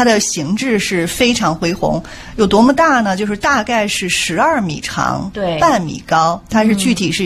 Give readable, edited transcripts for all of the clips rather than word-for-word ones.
它的形制是非常恢宏，有多么大呢？就是大概是12米长， 对， 半米高，它是具体是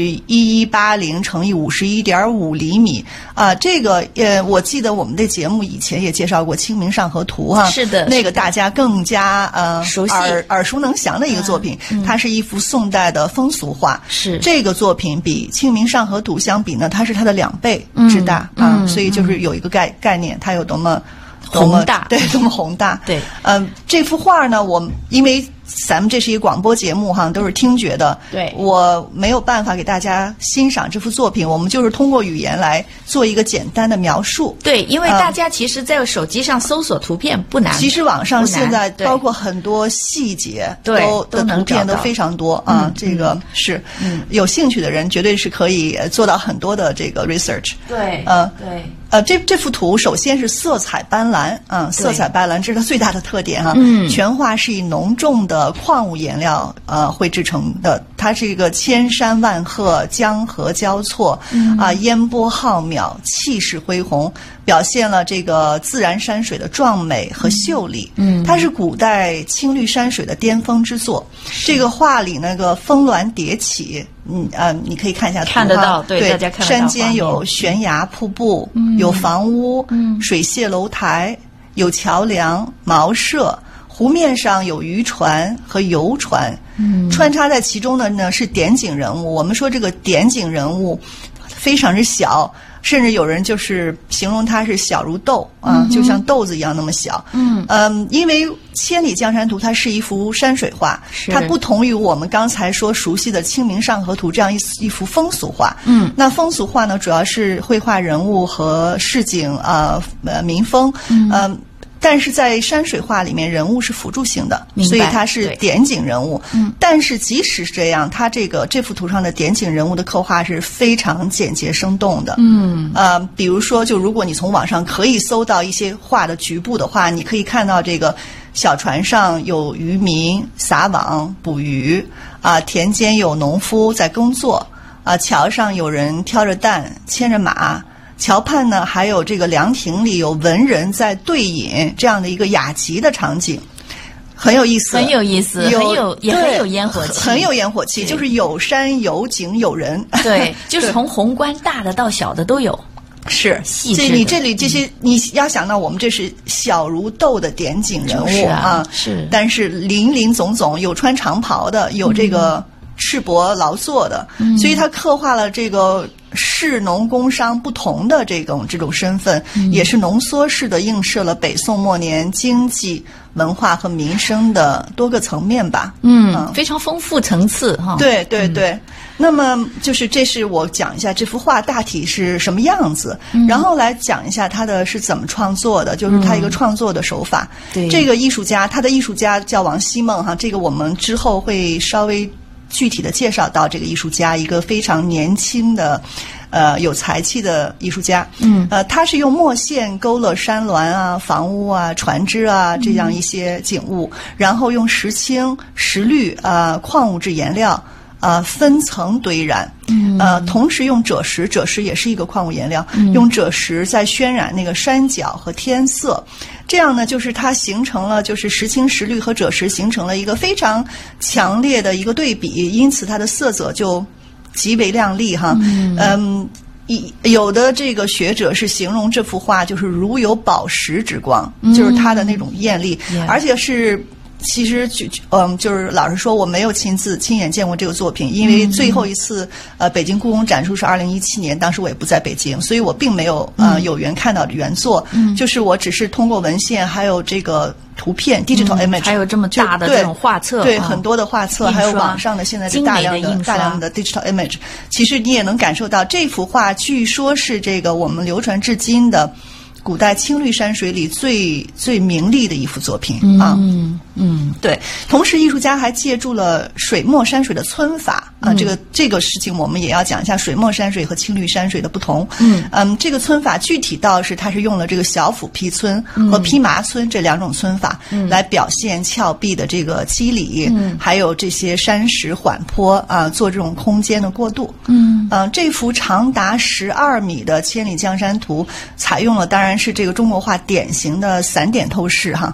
1180乘以51.5厘米啊。这个我记得我们的节目以前也介绍过《清明上河图》哈， 是的， 那个大家更加熟悉耳熟能详的一个作品，它是一幅宋代的风俗画。 是这个作品比《清明上河图》相比呢，它是它的2倍之大啊，所以就是有一个概念，它有多么宏大， 对，多么宏大。 对， 这幅画呢，因为咱们这是一个广播节目哈，都是听觉的， 对， 我没有办法给大家欣赏这幅作品，我们就是通过语言来做一个简单的描述。 对，因为大家其实在手机上搜索图片不难， 其实网上现在包括很多细节的图片都非常多啊，这个是有兴趣的人绝对是可以做到很多的这个 research。 对，对。 这幅图首先是色彩斑斓啊，色彩斑斓这是它最大的特点哈。全画是以浓重的矿物颜料绘制成的，它是一个千山万壑、江河交错烟波浩渺、气势恢宏，表现了这个自然山水的壮美和秀丽。它是古代青绿山水的巅峰之作。这个画里那个峰峦叠起。你可以看一下图， 看得到，对，大家看得到。 山间有悬崖瀑布，有房屋，水榭楼台，有桥梁、茅舍，湖面上有渔船和游船，穿插在其中的呢是点景人物。我们说这个点景人物非常之小，甚至有人就是形容它是小如豆啊，就像豆子一样那么小。因为《千里江山图》它是一幅山水画，它不同于我们刚才说熟悉的《清明上河图》这样一幅风俗画。那风俗画呢，主要是绘画人物和市井民风。但是在山水画里面，人物是辅助性的，所以它是点景人物。但是即使是这样，它这幅图上的点景人物的刻画是非常简洁生动的。比如说，就如果你从网上可以搜到一些画的局部的话，你可以看到这个小船上有渔民撒网捕鱼田间有农夫在耕作桥上有人挑着担牵着马。桥畔呢，还有这个凉亭里有文人在对饮，这样的一个雅集的场景，很有意思， 很有意思，也很有烟火气， 很有烟火气，就是有山有景有人， 对，就是从宏观大的到小的都有。 是细致的。你这里这些，你要想到我们这是小如豆的点景人物是， 但是林林总总，有穿长袍的，有这个赤膊劳作的，所以他刻画了这个士农工商不同的这种身份，也是浓缩式的映射了北宋末年经济、文化和民生的多个层面吧。 非常丰富层次哈。 对对对。那么这是我讲一下这幅画大体是什么样子，然后来讲一下它的是怎么创作的，就是它一个创作的手法。这个艺术家，他的艺术家叫王希孟哈，这个我们之后会稍微具体的介绍到这个艺术家，一个非常年轻的有才气的艺术家。他是用墨线勾勒山峦房屋船只这样一些景物，然后用石青石绿矿物质颜料分层堆染，同时用赭石，赭石也是一个矿物颜料，用赭石在渲染那个山脚和天色。这样呢，就是它形成了，就是石青、石绿和赭石形成了一个非常强烈的一个对比，因此它的色泽就极为亮丽哈。有的这个学者是形容这幅画就是如有宝石之光，就是它的那种艳丽，而且是。其实就是老实说，我没有亲眼见过这个作品，因为最后一次北京故宫展出是2017年，当时我也不在北京，所以我并没有有缘看到原作，就是我只是通过文献还有这个图片 digital image， 还有这么大的这种画册， 对很多的画册，还有网上的现在是大量的 digital image， 其实你也能感受到这幅画据说是这个我们流传至今的古代青绿山水里最明丽的一幅作品对。同时，艺术家还借助了水墨山水的皴法这个事情我们也要讲一下水墨山水和青绿山水的不同。这个皴法具体到是它是用了这个小斧劈皴和披麻皴这2种皴法来表现峭壁的这个肌理，还有这些山石缓坡做这种空间的过渡。这幅长达12米的《千里江山图》采用了当然是这个中国画典型的散点透视